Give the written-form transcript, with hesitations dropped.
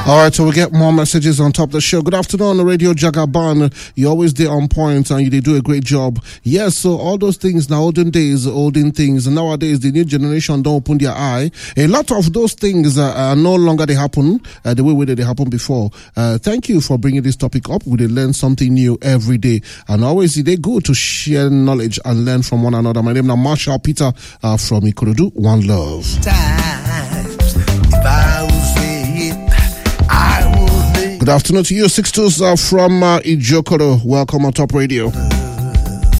All right, so we get more messages on top of the show. Good afternoon, Radio Jagaban. You always there on point and you do a great job. Yes, so all those things now, olden days, olden things. Nowadays, the new generation don't open their eye. A lot of those things are no longer they happen the way they happened before. Thank you for bringing this topic up. We learn something new every day. And always, they good to share knowledge and learn from one another. My name is Marshall Peter from Ikorodu. One love. Good afternoon to you, 62s from Ijokoro. Welcome on Top Radio.